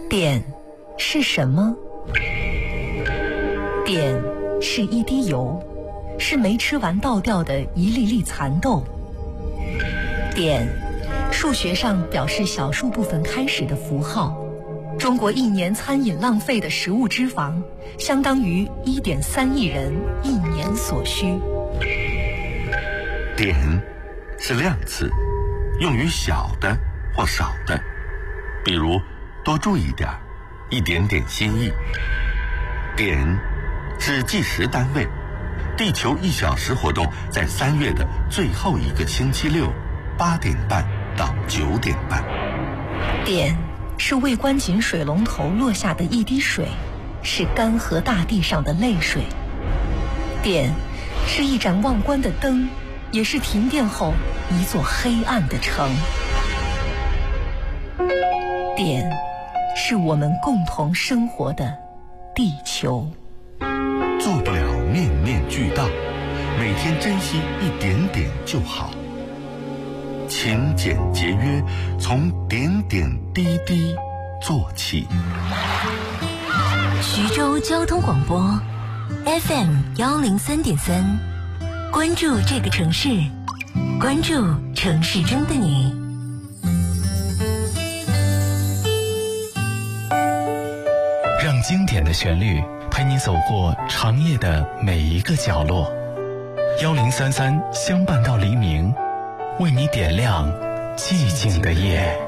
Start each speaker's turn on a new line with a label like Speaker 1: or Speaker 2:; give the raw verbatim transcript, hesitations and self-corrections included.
Speaker 1: 碘是什么？碘是一滴油，是没吃完倒掉的一粒粒蚕豆。碘，数学上表示小数部分开始的符号。中国一年餐饮浪费的食物脂肪，相当于 一点三亿人一年所需。
Speaker 2: 碘是量词，用于小的或少的，比如多注意点，一点点心意。碘是计时单位，地球一小时活动在三月的最后一个星期六，八点半到九点半。
Speaker 1: 碘是未关紧水龙头落下的一滴水，是干涸大地上的泪水。碘是一盏忘关的灯，也是停电后一座黑暗的城。碘是我们共同生活的地球。
Speaker 2: 做不了面面俱到，每天珍惜一点点就好。勤俭节约，从点点滴滴做起。
Speaker 3: 徐州交通广播 F M 幺零三点三，关注这个城市，关注城市中的你。
Speaker 4: 让经典的旋律陪你走过长夜的每一个角落。幺零三三相伴到黎明，为你点亮寂静的夜。